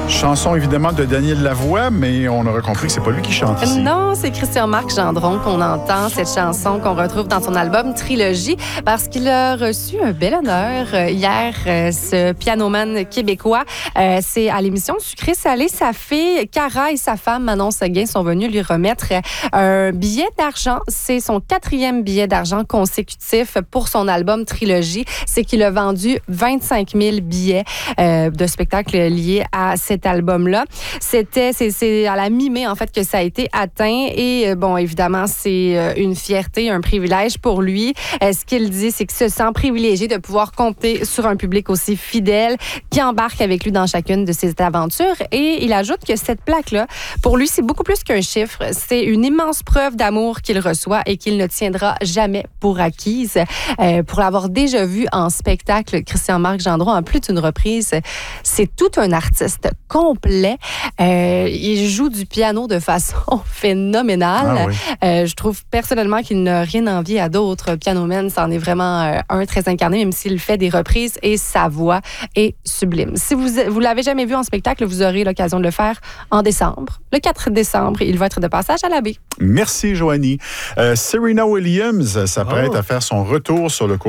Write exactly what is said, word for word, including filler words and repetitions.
Chanson évidemment de Daniel Lavoie, mais on aura compris que c'est pas lui qui chante ici. Non, c'est Christian-Marc Gendron qu'on entend, cette chanson qu'on retrouve dans son album Trilogie, parce qu'il a reçu un bel honneur hier, ce pianoman québécois. Euh, c'est à l'émission Sucré Salé. Sa fille, Cara, et sa femme, Manon Seguin, sont venus lui remettre un billet d'argent. C'est son quatrième billet d'argent consécutif pour son album Trilogie. C'est qu'il a vendu vingt-cinq mille billets euh, de spectacles liés à cet album-là. C'était, c'est, c'est à la mi-mai, en fait, que ça a été atteint. Et, bon, évidemment, c'est une fierté, un privilège pour lui. Euh, ce qu'il dit, c'est qu'il se sent privilégié de pouvoir compter sur un public aussi fidèle qui embarque avec lui dans chacune de ses aventures. Et il ajoute que cette plaque-là, pour lui, c'est beaucoup plus qu'un chiffre. C'est une immense preuve d'amour qu'il reçoit et qu'il ne tiendra jamais pour acquise. Euh, pour l'avoir déjà vu en spectacle, Christian-Marc Gendron, en plus d'une reprise, c'est tout un artiste complet. Euh, il joue du piano de façon phénoménale. Ah oui. euh, je trouve personnellement qu'il n'a rien envie à d'autres pianomans. C'en est vraiment euh, un très incarné, même s'il fait des reprises, et sa voix est sublime. Si vous vous l'avez jamais vu en spectacle, vous aurez l'occasion de le faire en décembre. Le quatre décembre, il va être de passage à la baie. Merci, Joanie. Euh, Serena Williams s'apprête Oh. à faire son retour sur le court